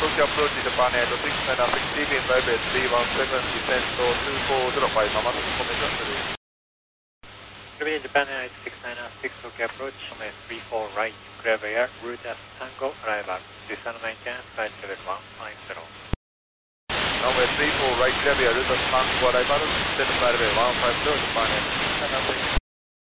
Tokyo approach Japan Air 696 deep in vibrate 317 descent to 2405 Mama information service. Japan Air 696 Tokyo approach, runway 34 right, clear of air, route as Tango, arrival, descent maintenance, flight level 150. Runway 34 right, clear of air, route as Tango, arrival, descent flight level 150, Japan Air 696.